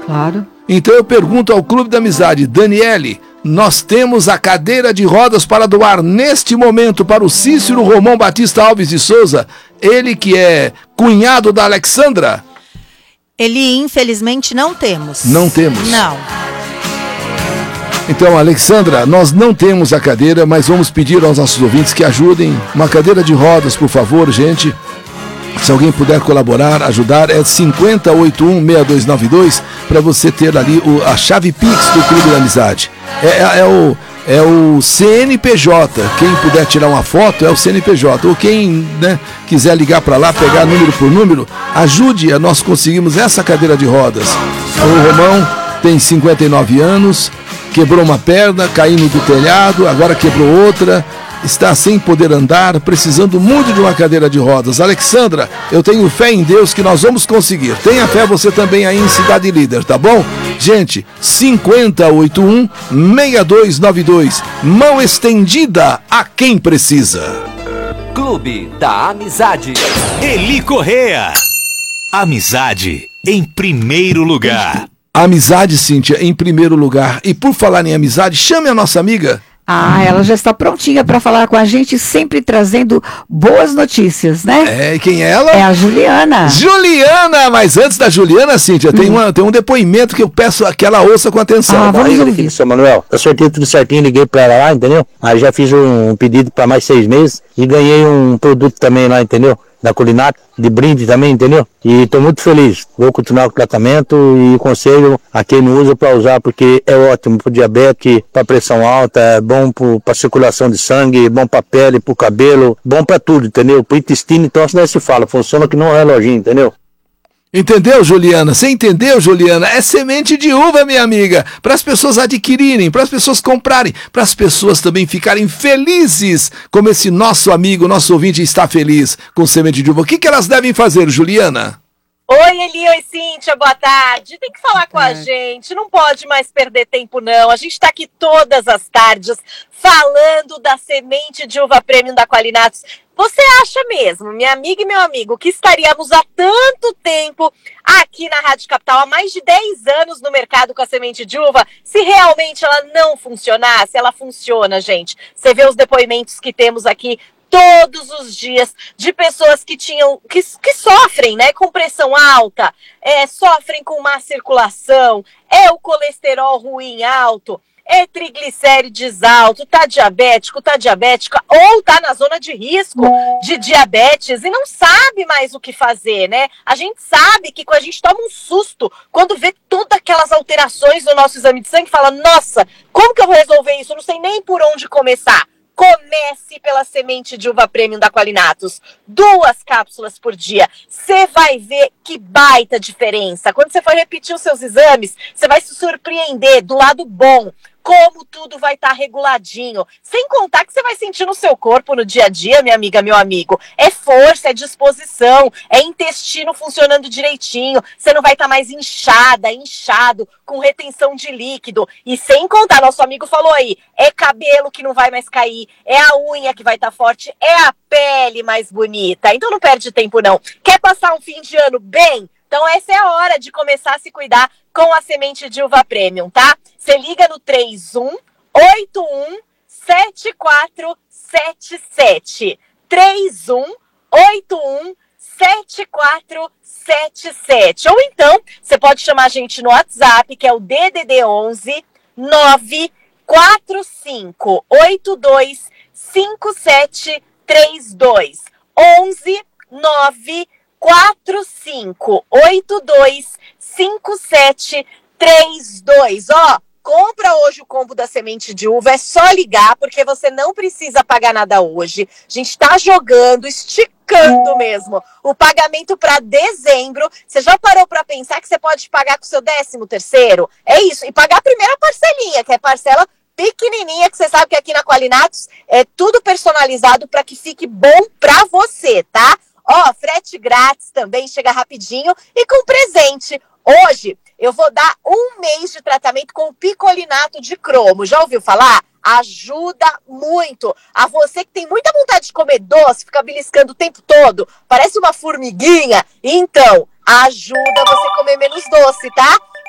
Claro. Então eu pergunto ao Clube da Amizade, Daniele, nós temos a cadeira de rodas para doar neste momento para o Cícero Romão Batista Alves de Souza, ele que é cunhado da Alexandra? Ele, infelizmente, não temos. Não temos? Não. Então, Alexandra, nós não temos a cadeira, mas vamos pedir aos nossos ouvintes que ajudem. Uma cadeira de rodas, por favor, gente. Se alguém puder colaborar, ajudar, é 5081-6292 para você ter ali a chave Pix do Clube da Amizade. É o CNPJ. Quem puder tirar uma foto é o CNPJ. Ou quem, quiser ligar para lá, pegar número por número, ajude a nós conseguirmos essa cadeira de rodas. O Romão tem 59 anos, quebrou uma perna, caindo do telhado, agora quebrou outra, está sem poder andar, precisando muito de uma cadeira de rodas. Alexandra, eu tenho fé em Deus que nós vamos conseguir. Tenha fé você também aí em Cidade Líder, tá bom? Gente, 5081-6292. Mão estendida a quem precisa. Clube da Amizade. Eli Correa. Amizade em primeiro lugar. Amizade, Cíntia, em primeiro lugar. E por falar em amizade, chame a nossa amiga. Ela já está prontinha para falar com a gente, sempre trazendo boas notícias, né? Quem é ela? É a Juliana. Juliana, mas antes da Juliana, Cíntia, tem um depoimento que eu peço que ela ouça com atenção. Vamos ouvir. Seu Manuel, eu sorteei tudo certinho, liguei para ela lá, entendeu? Aí já fiz um pedido para mais 6 meses e ganhei um produto também lá, entendeu? Da Culinária, de brinde também, entendeu? E estou muito feliz. Vou continuar com o tratamento e aconselho a quem não usa para usar, porque é ótimo para diabetes, para pressão alta, é bom para circulação de sangue, bom para pele, para o cabelo, bom para tudo, entendeu? Para o intestino, então assim se fala, funciona que não é um reloginho, entendeu? Entendeu, Juliana? Você entendeu, Juliana? É semente de uva, minha amiga, para as pessoas adquirirem, para as pessoas comprarem, para as pessoas também ficarem felizes, como esse nosso amigo, nosso ouvinte está feliz com semente de uva. O que elas devem fazer, Juliana? Oi, Eli, oi, Cíntia, boa tarde. Tem que falar com a gente, não pode mais perder tempo, não. A gente está aqui todas as tardes falando da semente de uva premium da Qualinatos. Você acha mesmo, minha amiga e meu amigo, que estaríamos há tanto tempo aqui na Rádio Capital, há mais de 10 anos no mercado com a semente de uva, se realmente ela não funcionasse? Ela funciona, gente. Você vê os depoimentos que temos aqui todos os dias de pessoas que sofrem, né, com pressão alta, sofrem com má circulação, o colesterol ruim alto, triglicérides alto, tá diabético, tá diabética, ou tá na zona de risco de diabetes e não sabe mais o que fazer, né? A gente sabe que a gente toma um susto quando vê todas aquelas alterações no nosso exame de sangue e fala, nossa, como que eu vou resolver isso? Eu não sei nem por onde começar. Comece pela semente de uva premium da Qualinatos. 2 cápsulas por dia. Você vai ver que baita diferença. Quando você for repetir os seus exames, você vai se surpreender do lado bom. Como tudo vai estar reguladinho. Sem contar que você vai sentir no seu corpo no dia a dia, minha amiga, meu amigo. É força, é disposição, é intestino funcionando direitinho. Você não vai estar mais inchado, com retenção de líquido. E sem contar, nosso amigo falou aí, é cabelo que não vai mais cair, é a unha que vai estar forte, é a pele mais bonita. Então não perde tempo não. Quer passar um fim de ano bem? Então essa é a hora de começar a se cuidar com a semente de uva premium, tá? Você liga no 3181-7477. 3181-7477. Ou então, você pode chamar a gente no WhatsApp, que é o DDD 11 94582 5732. 11 94582 5732. Compra hoje o combo da semente de uva, é só ligar, porque você não precisa pagar nada hoje. A gente tá jogando, esticando mesmo o pagamento para dezembro. Você já parou para pensar que você pode pagar com o seu 13º? É isso, e pagar a primeira parcelinha, que é parcela pequenininha, que você sabe que aqui na Qualinatos é tudo personalizado para que fique bom para você, tá? Frete grátis também, chega rapidinho e com presente. Hoje eu vou dar 1 mês de tratamento com o picolinato de cromo. Já ouviu falar? Ajuda muito. A você que tem muita vontade de comer doce, fica beliscando o tempo todo, parece uma formiguinha. Então, ajuda você a comer menos doce, tá?